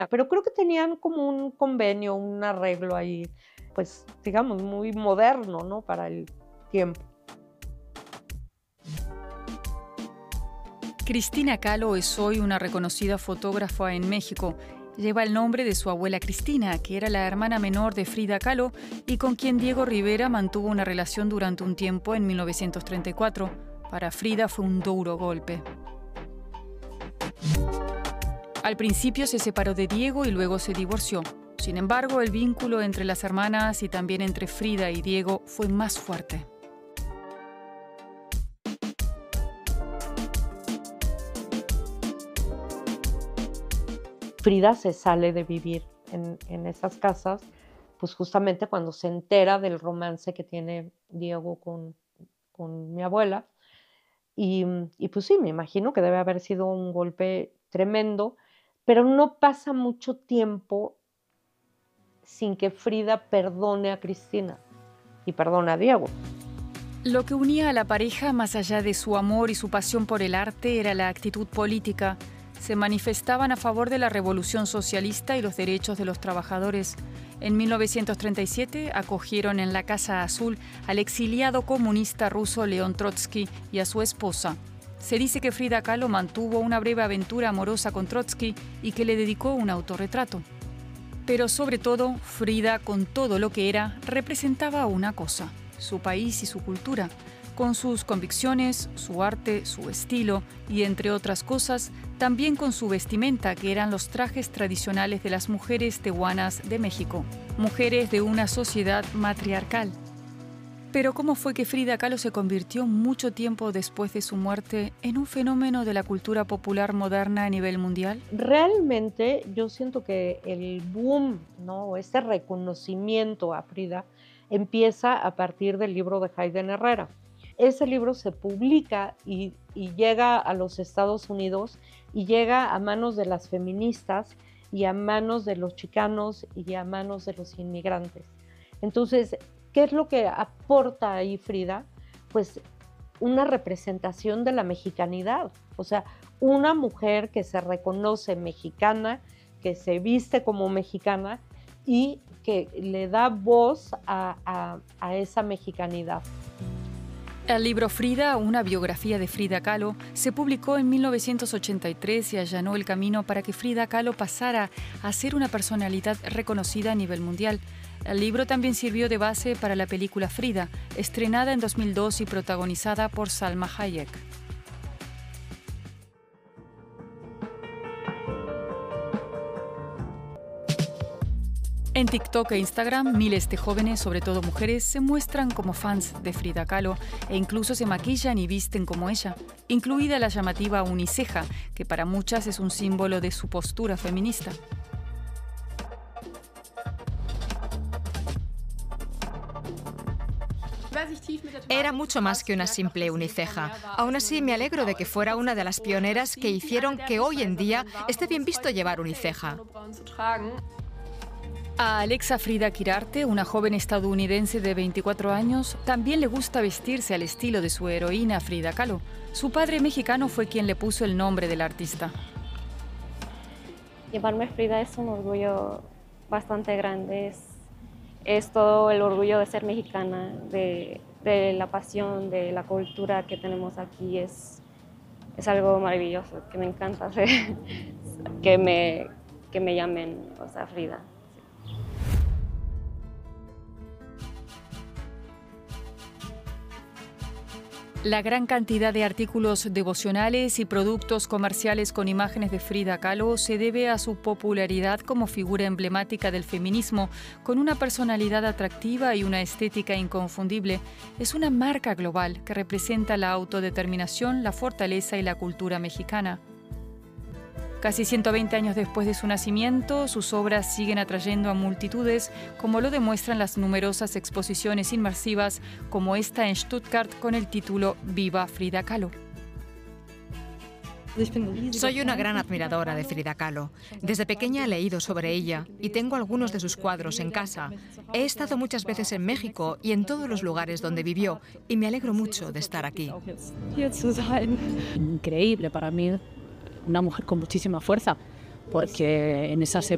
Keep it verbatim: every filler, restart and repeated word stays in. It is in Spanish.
Pero creo que tenían como un convenio, un arreglo ahí, pues, digamos, muy moderno, ¿no? Para el tiempo. Cristina Kahlo es hoy una reconocida fotógrafa en México. Lleva el nombre de su abuela Cristina, que era la hermana menor de Frida Kahlo y con quien Diego Rivera mantuvo una relación durante un tiempo en mil novecientos treinta y cuatro. Para Frida fue un duro golpe. Al principio se separó de Diego y luego se divorció. Sin embargo, el vínculo entre las hermanas y también entre Frida y Diego fue más fuerte. Frida se sale de vivir en, en esas casas, pues justamente cuando se entera del romance que tiene Diego con, con mi abuela. Y, y pues sí, me imagino que debe haber sido un golpe tremendo, pero no pasa mucho tiempo sin que Frida perdone a Cristina y perdone a Diego. Lo que unía a la pareja, más allá de su amor y su pasión por el arte, era la actitud política. Se manifestaban a favor de la revolución socialista y los derechos de los trabajadores. En mil novecientos treinta y siete acogieron en la Casa Azul al exiliado comunista ruso León Trotsky y a su esposa. Se dice que Frida Kahlo mantuvo una breve aventura amorosa con Trotsky y que le dedicó un autorretrato. Pero sobre todo, Frida, con todo lo que era, representaba una cosa: su país y su cultura. Con sus convicciones, su arte, su estilo y, entre otras cosas, también con su vestimenta, que eran los trajes tradicionales de las mujeres tehuanas de México, mujeres de una sociedad matriarcal. Pero ¿cómo fue que Frida Kahlo se convirtió mucho tiempo después de su muerte en un fenómeno de la cultura popular moderna a nivel mundial? Realmente yo siento que el boom, ¿no? Este reconocimiento a Frida empieza a partir del libro de Hayden Herrera. Ese libro se publica y, y llega a los Estados Unidos y llega a manos de las feministas y a manos de los chicanos y a manos de los inmigrantes. Entonces, ¿qué es lo que aporta ahí Frida? Pues una representación de la mexicanidad, o sea, una mujer que se reconoce mexicana, que se viste como mexicana y que le da voz a, a, a esa mexicanidad. El libro Frida, una biografía de Frida Kahlo, se publicó en mil novecientos ochenta y tres y allanó el camino para que Frida Kahlo pasara a ser una personalidad reconocida a nivel mundial. El libro también sirvió de base para la película Frida, estrenada en dos mil dos y protagonizada por Salma Hayek. En TikTok e Instagram, miles de jóvenes, sobre todo mujeres, se muestran como fans de Frida Kahlo e incluso se maquillan y visten como ella, incluida la llamativa uniceja, que para muchas es un símbolo de su postura feminista. Era mucho más que una simple uniceja. Aún así, me alegro de que fuera una de las pioneras que hicieron que hoy en día esté bien visto llevar uniceja. A Alexa Frida Quirarte, una joven estadounidense de veinticuatro años, también le gusta vestirse al estilo de su heroína Frida Kahlo. Su padre mexicano fue quien le puso el nombre del artista. Llamarme Frida es un orgullo bastante grande. Es, es todo el orgullo de ser mexicana, de, de la pasión, de la cultura que tenemos aquí. Es, es algo maravilloso, que me encanta hacer, que, me, que me llamen, o sea, Frida. La gran cantidad de artículos devocionales y productos comerciales con imágenes de Frida Kahlo se debe a su popularidad como figura emblemática del feminismo, con una personalidad atractiva y una estética inconfundible. Es una marca global que representa la autodeterminación, la fortaleza y la cultura mexicana. Casi ciento veinte años después de su nacimiento, sus obras siguen atrayendo a multitudes, como lo demuestran las numerosas exposiciones inmersivas, como esta en Stuttgart con el título Viva Frida Kahlo. Soy una gran admiradora de Frida Kahlo. Desde pequeña he leído sobre ella y tengo algunos de sus cuadros en casa. He estado muchas veces en México y en todos los lugares donde vivió y me alegro mucho de estar aquí. Increíble para mí. Una mujer con muchísima fuerza, porque en esas épocas